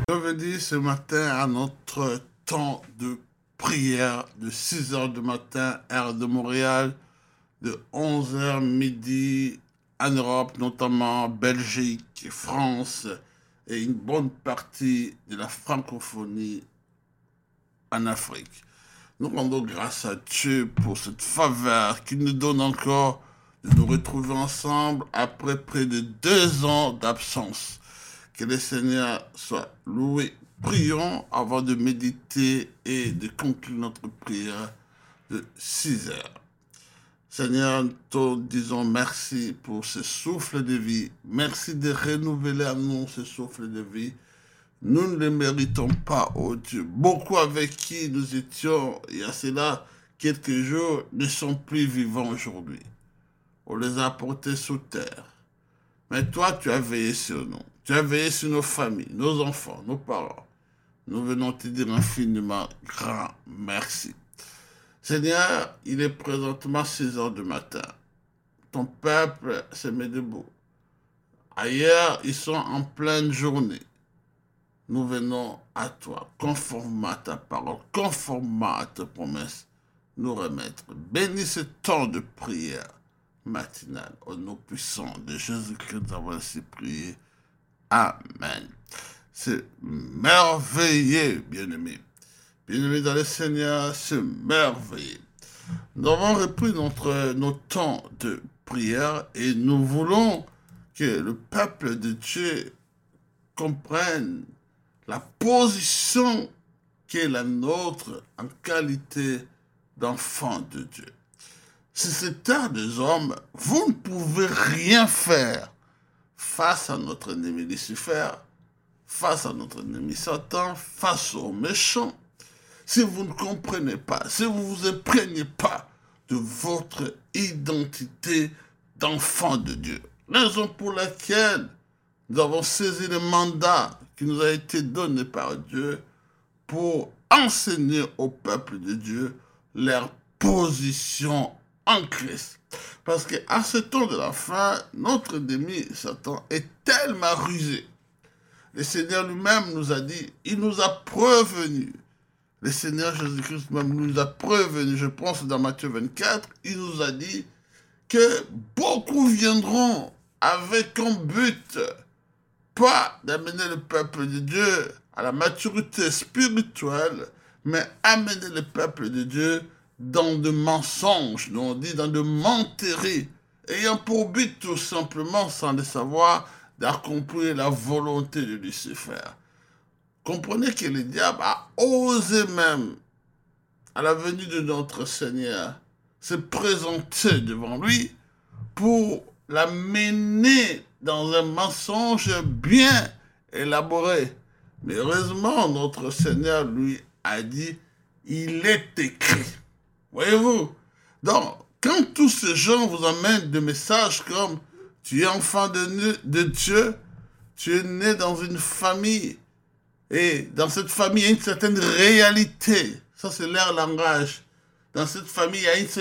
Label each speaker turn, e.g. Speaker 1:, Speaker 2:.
Speaker 1: Bienvenue ce matin à notre temps de prière de 6 heures du matin, heure de Montréal, de 11 heures midi en Europe, notamment Belgique, France et une bonne partie de la francophonie en Afrique. Nous rendons grâce à Dieu pour cette faveur qu'il nous donne encore de nous retrouver ensemble après près de 2 ans d'absence. Que le Seigneur soit loué. Prions avant de méditer et de conclure notre prière de 6 heures. Seigneur, nous te disons merci pour ce souffle de vie. Merci de renouveler à nous ce souffle de vie. Nous ne le méritons pas, oh Dieu. Beaucoup avec qui nous étions il y a cela quelques jours ne sont plus vivants aujourd'hui. On les a portés sous terre. Mais toi, tu as veillé sur nous. Tu as veillé sur nos familles, nos enfants, nos parents. Nous venons te dire infiniment grand merci. Seigneur, il est présentement 6 heures du matin. Ton peuple se met debout. Ailleurs, ils sont en pleine journée. Nous venons à toi, conformément à ta parole, conformément à tes promesses, nous remettre. Bénis ce temps de prière matinale. Au nom puissant de Jésus-Christ, nous avons ainsi prié. Amen. C'est merveilleux, bien-aimés. Bien-aimés dans le Seigneur, c'est merveilleux. Nous avons repris nos temps de prière et nous voulons que le peuple de Dieu comprenne la position qui est la nôtre en qualité d'enfant de Dieu. Si c'est terre des hommes, vous ne pouvez rien faire face à notre ennemi Lucifer, face à notre ennemi Satan, face aux méchants. Si vous ne comprenez pas, si vous ne vous imprégnez pas de votre identité d'enfant de Dieu, raison pour laquelle nous avons saisi le mandat qui nous a été donné par Dieu pour enseigner au peuple de Dieu leur position en Christ. Parce qu'à ce temps de la fin, notre ennemi Satan est tellement rusé. Le Seigneur lui-même nous a dit, il nous a prévenus. Le Seigneur Jésus-Christ même nous a prévenus. Je pense dans Matthieu 24, il nous a dit que beaucoup viendront avec un but, pas d'amener le peuple de Dieu à la maturité spirituelle, mais amener le peuple de Dieu dans de mensonges, nous on dit dans de menteries, ayant pour but tout simplement, sans le savoir, d'accomplir la volonté de Lucifer. Comprenez que le diable a osé même, à la venue de notre Seigneur, se présenter devant lui pour l'amener dans un mensonge bien élaboré. Mais heureusement, notre Seigneur lui a dit, il est écrit. Voyez-vous? Donc, quand tous ces gens vous amènent des messages comme « Tu es enfant de Dieu, tu es né dans une famille, et dans cette famille, il y a une certaine réalité. » Ça, c'est leur langage. Dans cette famille, il y a une certaine